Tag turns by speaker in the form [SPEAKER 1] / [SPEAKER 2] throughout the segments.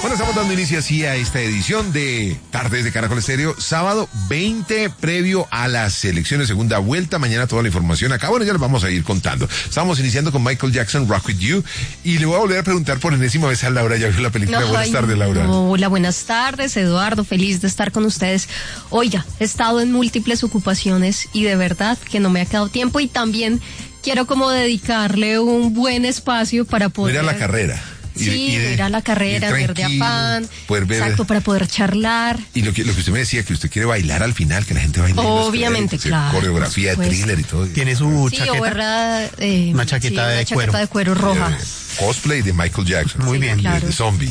[SPEAKER 1] Bueno, estamos dando inicio así a esta edición de Tardes de Caracol Estéreo, sábado 20 previo a las elecciones segunda vuelta. Mañana toda la información acá. Bueno, ya les vamos a ir contando. Estamos iniciando con Michael Jackson, Rock With You, y le voy a volver a preguntar por enésima vez a Laura. ¿Ya vio la película? Buenas tardes, Laura.
[SPEAKER 2] Hola, buenas tardes, Eduardo. Feliz de estar con ustedes. Oiga, he estado en múltiples ocupaciones y de verdad que no me ha quedado tiempo, y también quiero como dedicarle un buen espacio para poder...
[SPEAKER 1] Ir a la carrera.
[SPEAKER 2] Ir a la carrera, ver de afán, exacto, para poder charlar.
[SPEAKER 1] Y lo que usted me decía, que usted quiere bailar al final, que la gente baile.
[SPEAKER 2] Obviamente, claro.
[SPEAKER 1] Coreografía de thriller y todo.
[SPEAKER 3] Tiene su chaqueta.
[SPEAKER 1] Una
[SPEAKER 3] chaqueta de cuero.
[SPEAKER 2] Chaqueta de cuero roja.
[SPEAKER 1] Cosplay de Michael Jackson.
[SPEAKER 3] Muy bien.
[SPEAKER 2] Claro.
[SPEAKER 1] De zombie.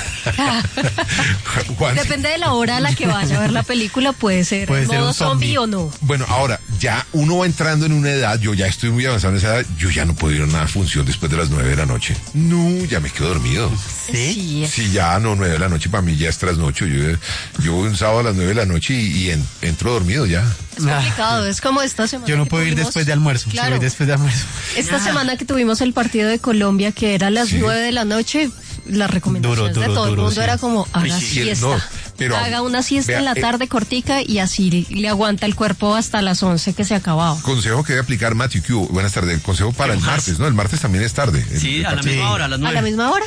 [SPEAKER 2] Depende de la hora a la que vaya a ver la película, puede ser modo zombie o no.
[SPEAKER 1] Bueno, ahora, ya uno va entrando en una edad, yo ya estoy muy avanzado en esa edad, yo ya no puedo ir a una función después de las 9 de la noche. No, ya me quedo dormido.
[SPEAKER 2] Sí,
[SPEAKER 1] ya no, 9 de la noche para mí ya es trasnocho. Yo voy un sábado a las 9 de la noche y entro dormido ya.
[SPEAKER 2] Es complicado, es como esta semana.
[SPEAKER 3] Yo no puedo ir después de almuerzo.
[SPEAKER 2] Claro.
[SPEAKER 3] Después de almuerzo.
[SPEAKER 2] Esta semana que tuvimos el partido de Colombia, que era a las 9 de la noche, las recomendaciones de todo el mundo era como, haga siesta.
[SPEAKER 1] No, pero,
[SPEAKER 2] haga una siesta en la tarde cortica y así le aguanta el cuerpo hasta las 11 que se acababa.
[SPEAKER 1] Consejo que debe aplicar Matthew Q. Buenas tardes. Consejo para el martes, ¿no? El martes también es tarde.
[SPEAKER 4] Sí, a la misma hora, a las 9.
[SPEAKER 2] ¿A la misma hora?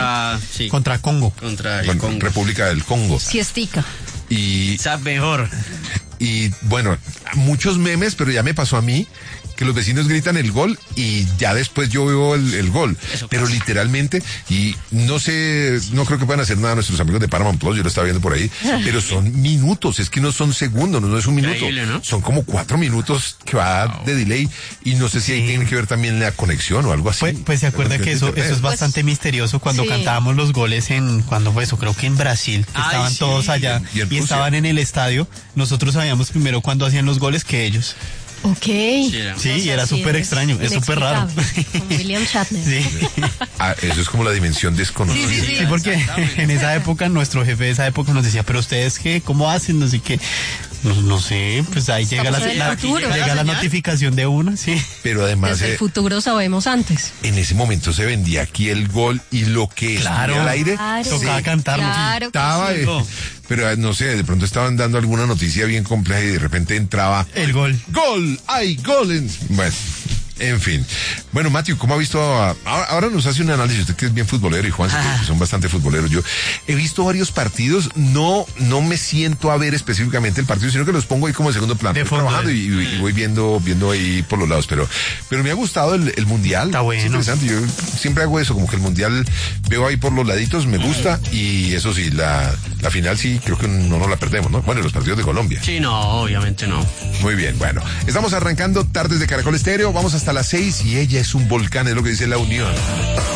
[SPEAKER 3] Contra Congo.
[SPEAKER 4] Contra el Congo.
[SPEAKER 1] República del Congo.
[SPEAKER 2] Siestica.
[SPEAKER 1] Y
[SPEAKER 4] sabe mejor.
[SPEAKER 1] Y bueno, muchos memes, pero ya me pasó a mí que los vecinos gritan el gol y ya después yo veo el gol. Pero literalmente, y no sé, no creo que puedan hacer nada nuestros amigos de Paramount Plus, yo lo estaba viendo por ahí, pero son minutos, es que no son segundos, no es un minuto.
[SPEAKER 4] Increíble, ¿no?
[SPEAKER 1] Son como 4 minutos que va de delay, y no sé si ahí tiene que ver también la conexión o algo así.
[SPEAKER 3] Pues se acuerda que eso es bastante misterioso cuando cantábamos los goles cuando fue eso, creo que en Brasil, que estaban todos allá y estaban en el estadio. Nosotros sabíamos primero cuándo hacían los goles que ellos.
[SPEAKER 2] Ok.
[SPEAKER 3] Sí, era súper extraño, es súper raro.
[SPEAKER 2] Con William Shatner.
[SPEAKER 3] Sí.
[SPEAKER 1] Eso es como la dimensión desconocida.
[SPEAKER 3] Sí, porque en esa época, nuestro jefe de esa época nos decía, pero ustedes qué, ¿cómo hacen? No sé qué. No sé, pues ahí llega la notificación de una, sí.
[SPEAKER 1] Pero además...
[SPEAKER 2] Desde el futuro sabemos antes.
[SPEAKER 1] En ese momento se vendía aquí el gol y lo que
[SPEAKER 3] claro,
[SPEAKER 1] al aire
[SPEAKER 3] tocaba cantarlo.
[SPEAKER 2] Claro,
[SPEAKER 1] estaba, pero no sé, de pronto estaban dando alguna noticia bien compleja y de repente entraba...
[SPEAKER 3] El gol.
[SPEAKER 1] ¡Gol! ¡Hay gol! Bueno... En fin. Bueno, Matthew, ¿cómo ha visto? Ahora nos hace un análisis, usted que es bien futbolero, y Juan, que son bastante futboleros. Yo he visto varios partidos, no me siento a ver específicamente el partido, sino que los pongo ahí como en segundo plano. Estoy trabajando y voy viendo ahí por los lados, pero me ha gustado el Mundial.
[SPEAKER 3] Está bueno.
[SPEAKER 1] Es interesante, yo siempre hago eso, como que el Mundial veo ahí por los laditos, me gusta, y eso sí, la final sí, creo que no nos la perdemos, ¿no? Bueno, los partidos de Colombia.
[SPEAKER 4] Sí, no, obviamente no.
[SPEAKER 1] Muy bien, bueno, estamos arrancando Tardes de Caracol Estéreo, vamos hasta las 6 y ella es un volcán, es lo que dice La Unión.